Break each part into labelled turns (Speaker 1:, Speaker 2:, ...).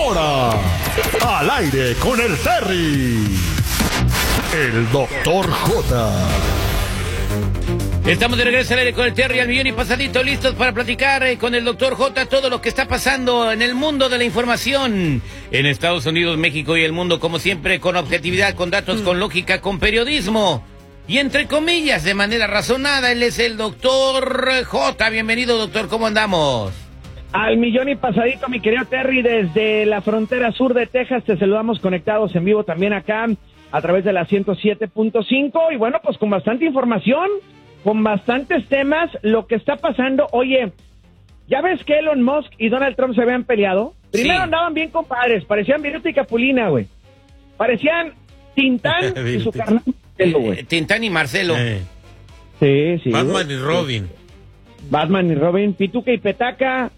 Speaker 1: ahora, al aire con el Terry, el Doctor J.
Speaker 2: Estamos de regreso al aire con el Terry al millón y pasadito, listos para platicar con el Dr. J todo lo que está pasando en el mundo de la información en Estados Unidos, México y el mundo, como siempre, con objetividad, con datos, con lógica, con periodismo y entre comillas, de manera razonada. Él es el Dr. J. Bienvenido, doctor, ¿cómo andamos?
Speaker 3: Al millón y pasadito, mi querido Terry, desde la frontera sur de Texas, te saludamos conectados en vivo también acá a través de la 107.5 y bueno, pues con bastante información, con bastantes temas, lo que está pasando. Oye, ¿ya ves que Elon Musk y Donald Trump se habían peleado? Primero sí. Andaban bien compadres, parecían Viruta y Capulina, güey. Parecían Tintán y su carnal Marcelo, güey.
Speaker 2: Tintán y Marcelo.
Speaker 3: Sí,
Speaker 4: Batman
Speaker 3: güey.
Speaker 4: y Robin.
Speaker 3: Batman y Robin, Pituca y Petaca.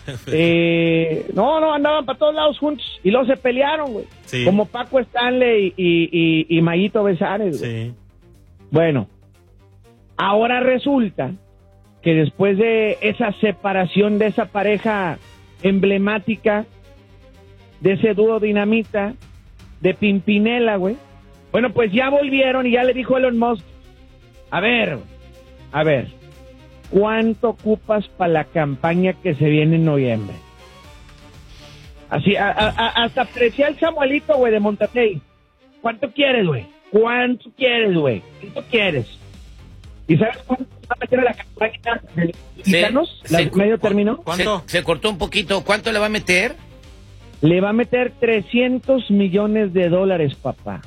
Speaker 3: No, andaban para todos lados juntos y luego se pelearon, güey.
Speaker 4: Sí.
Speaker 3: Como Paco Stanley y Mayito Besares, güey.
Speaker 4: Sí.
Speaker 3: Bueno, ahora resulta que después de esa separación de esa pareja emblemática, de ese dúo dinamita, de Pimpinela, güey, bueno, pues ya volvieron y ya le dijo Elon Musk, a ver, ¿cuánto ocupas para la campaña que se viene en noviembre? Así, hasta aprecia el Samuelito, güey, de Montatey. ¿Cuánto quieres, güey? ¿Cuánto quieres? ¿Y sabes cuánto va a meter a la campaña de los mexicanos? ¿Medio término?
Speaker 4: ¿Cuánto?
Speaker 2: Se cortó un poquito. ¿Cuánto le va a meter?
Speaker 3: Le va a meter $300 millones, papá.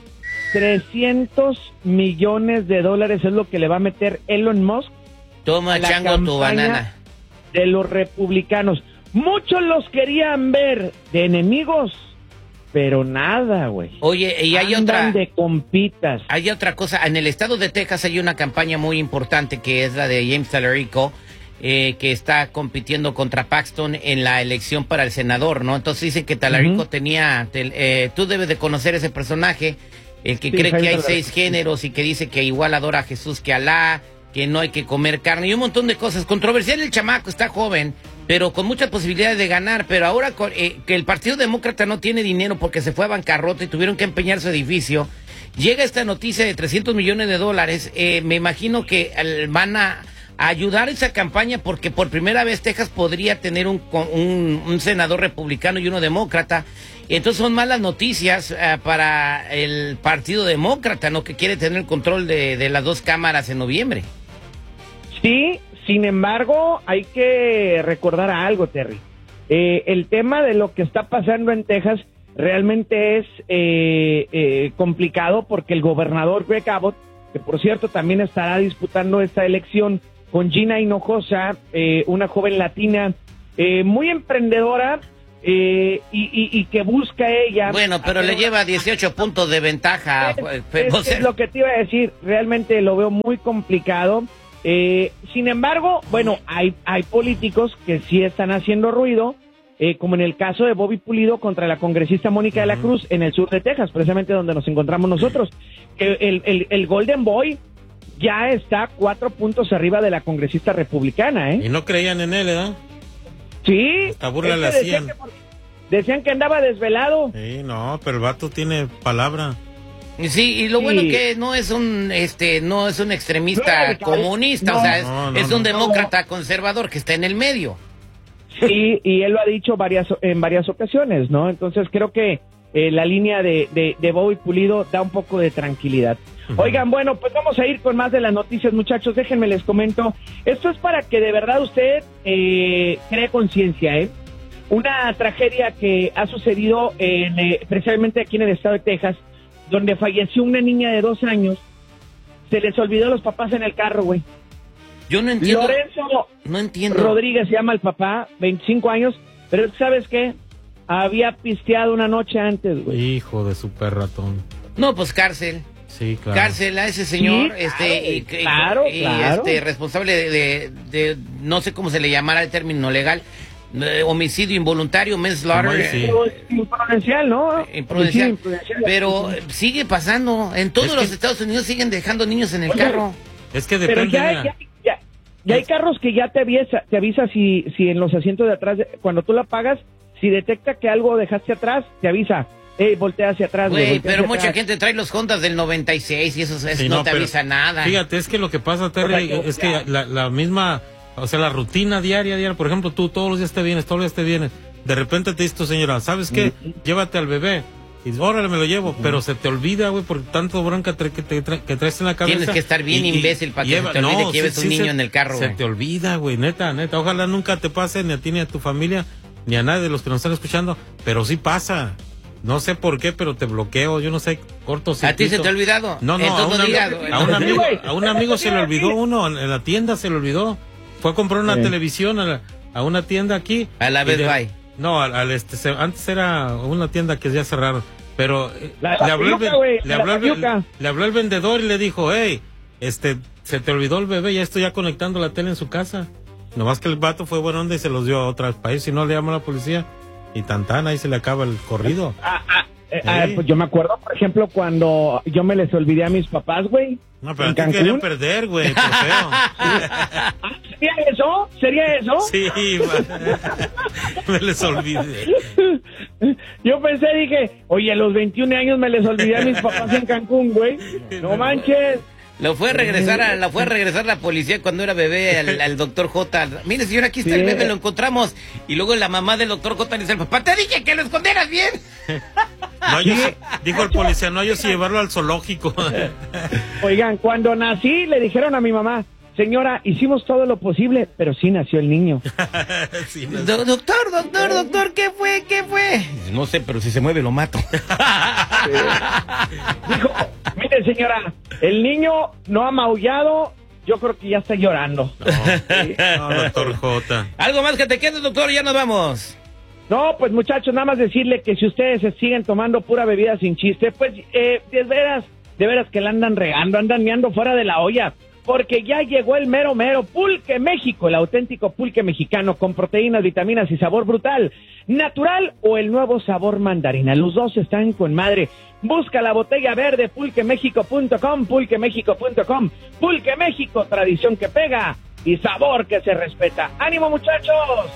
Speaker 3: $300 millones es lo que le va a meter Elon Musk.
Speaker 2: Toma, chango, tu banana.
Speaker 3: De los republicanos. Muchos los querían ver de enemigos, pero nada, güey.
Speaker 2: Oye, y hay
Speaker 3: Andan de compitas.
Speaker 2: Hay otra cosa. En el estado de Texas hay una campaña muy importante que es la de James Talarico, que está compitiendo contra Paxton en la elección para el senador, ¿no? Entonces dicen que Talarico tenía... tú debes de conocer ese personaje, el que cree que hay 6 géneros y que dice que igual adora a Jesús que a Alá, que no hay que comer carne y un montón de cosas. Controversial el chamaco, está joven, pero con muchas posibilidades de ganar. Pero ahora que el Partido Demócrata no tiene dinero porque se fue a bancarrota y tuvieron que empeñar su edificio, llega esta noticia de $300 millones. Me imagino que van a ayudar esa campaña porque por primera vez Texas podría tener un senador republicano y uno demócrata. Entonces son malas noticias para el Partido Demócrata, ¿no? Que quiere tener el control de las 2 cámaras en noviembre.
Speaker 3: Sí, sin embargo, hay que recordar algo, Terry. El tema de lo que está pasando en Texas realmente es complicado porque el gobernador Greg Abbott, que por cierto también estará disputando esta elección con Gina Hinojosa, una joven latina muy emprendedora, y que busca ella... Bueno,
Speaker 2: pero le lleva 18 puntos de ventaja.
Speaker 3: Es lo que te iba a decir, realmente lo veo muy complicado. Sin embargo, bueno, hay políticos que sí están haciendo ruido, como en el caso de Bobby Pulido contra la congresista Mónica de la Cruz en el sur de Texas, precisamente donde nos encontramos nosotros. El Golden Boy ya está 4 puntos arriba de la congresista republicana, ¿eh?
Speaker 4: Y no creían en él, ¿verdad?
Speaker 3: Sí.
Speaker 4: Esta burla la hacían.
Speaker 3: Decían que andaba desvelado.
Speaker 4: Sí, no, pero el vato tiene palabra.
Speaker 2: Sí, y lo bueno que no es un extremista comunista, o sea, es un demócrata conservador que está en el medio.
Speaker 3: Sí, y él lo ha dicho en varias ocasiones, ¿no? Entonces creo que la línea de Bobby Pulido da un poco de tranquilidad. Oigan, bueno, pues vamos a ir con más de las noticias, muchachos. Déjenme les comento. Esto es para que de verdad usted cree conciencia, ¿eh? Una tragedia que ha sucedido precisamente aquí en el estado de Texas, donde falleció una niña de 2 años. Se les olvidó a los papás en el carro, güey.
Speaker 2: Yo no entiendo.
Speaker 3: Lorenzo
Speaker 2: no entiendo.
Speaker 3: Rodríguez se llama el papá, 25 años, pero ¿sabes qué? Había pisteado una noche antes, güey.
Speaker 4: Hijo de super ratón.
Speaker 2: No, pues cárcel.
Speaker 4: Sí, claro.
Speaker 2: Cárcel a ese señor,
Speaker 3: sí, claro, claro.
Speaker 2: Responsable de no sé cómo se le llamará el término legal, homicidio involuntario, manslaughter.
Speaker 3: Imprudencial, ¿no?
Speaker 2: Imprudencial. Pero sigue pasando. En todos los Estados Unidos siguen dejando niños en el carro.
Speaker 4: Es que depende.
Speaker 3: Pero ya hay carros que ya te avisa si en los asientos de atrás, cuando tú la pagas, Si detecta que algo dejaste atrás, te avisa. Voltea hacia atrás.
Speaker 2: Güey, pero mucha gente trae los Hondas del 96 y eso
Speaker 4: Sí,
Speaker 2: no te
Speaker 4: pero
Speaker 2: avisa nada.
Speaker 4: Fíjate, es que lo que pasa, Terry,
Speaker 3: Correcto.
Speaker 4: es que la misma, o sea, la rutina diaria, por ejemplo, tú todos los días te vienes, de repente te dice tu señora, ¿sabes qué? Llévate al bebé. Y dices, órale, me lo llevo, pero se te olvida, güey, por tanto bronca que traes en la cabeza.
Speaker 2: Tienes que estar bien imbécil para que se te olvide que lleves un niño en el carro,
Speaker 4: Se
Speaker 2: güey.
Speaker 4: te olvida, güey, neta. Ojalá nunca te pase ni a ti ni a tu familia, ni a nadie de los que nos están escuchando, pero sí pasa. No sé por qué, pero te bloqueo, yo no sé, corto
Speaker 2: ¿A ti se te ha olvidado?
Speaker 4: No,
Speaker 2: Entonces no digas,
Speaker 4: a un amigo se le olvidó uno, en la tienda se le olvidó. Fue a comprar una televisión a una tienda aquí.
Speaker 2: A la Best Buy.
Speaker 4: No, antes era una tienda que ya cerraron, pero le habló el vendedor y le dijo, hey, se te olvidó el bebé, ya estoy conectando la tele en su casa. Nomás que el vato fue buena onda y se los dio a otro país, si no le llamó a la policía y ahí se le acaba el corrido.
Speaker 3: Pues yo me acuerdo, por ejemplo, cuando yo me les olvidé a mis papás, güey.
Speaker 4: No, pero a ti querían perder, güey, por feo.
Speaker 3: ¿Sería eso?
Speaker 4: Sí, me les olvidé.
Speaker 3: Yo dije, oye, a los 21 años me les olvidé a mis papás en Cancún, güey. No manches.
Speaker 2: Lo fue a regresar la policía cuando era bebé al doctor J. Mire, señor, aquí está el bebé, lo encontramos. Y luego la mamá del doctor J le dice al papá, te dije que lo escondieras bien.
Speaker 4: No, dijo el policía, no, yo sí llevarlo al zoológico.
Speaker 3: Oigan, cuando nací le dijeron a mi mamá, señora, hicimos todo lo posible, pero sí nació el niño.
Speaker 4: Sí,
Speaker 2: Doctor, ¿qué fue? No sé, pero si se mueve lo mato.
Speaker 3: Dijo, mire señora, el niño no ha maullado, yo creo que ya está llorando.
Speaker 4: No, doctor J.
Speaker 2: ¿Algo más que te quede, doctor? Ya nos vamos.
Speaker 3: No, pues muchachos, nada más decirle que si ustedes se siguen tomando pura bebida sin chiste, pues de veras que la andan regando, andan meando fuera de la olla. Porque ya llegó el mero Pulque México, el auténtico pulque mexicano con proteínas, vitaminas y sabor brutal, natural o el nuevo sabor mandarina. Los dos están con madre. Busca la botella verde, pulquemexico.com, pulquemexico.com. Pulque México, tradición que pega y sabor que se respeta. ¡Ánimo, muchachos!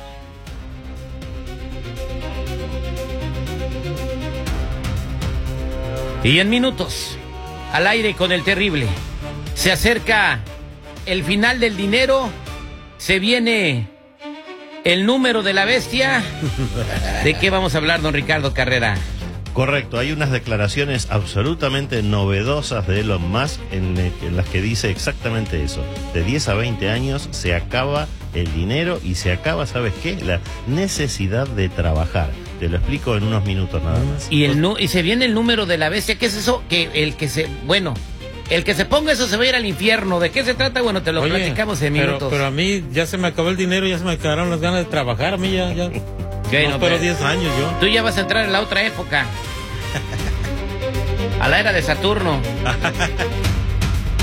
Speaker 2: Y en minutos, al aire con el terrible. Se acerca el final del dinero, se viene el número de la bestia. ¿De qué vamos a hablar, don Ricardo Carrera?
Speaker 5: Correcto, hay unas declaraciones absolutamente novedosas de Elon Musk en las que dice exactamente eso. De 10 a 20 años se acaba el dinero y se acaba, ¿sabes qué? La necesidad de trabajar. Te lo explico en unos minutos nada más.
Speaker 2: Y se viene el número de la bestia. ¿Qué es eso? El que se ponga eso se va a ir al infierno. ¿De qué se trata? Bueno, te lo platicamos en minutos.
Speaker 4: Pero a mí ya se me acabó el dinero, ya se me acabaron las ganas de trabajar. A mí ya no espero 10 años yo.
Speaker 2: Tú ya vas a entrar en la otra época. A la era de Saturno.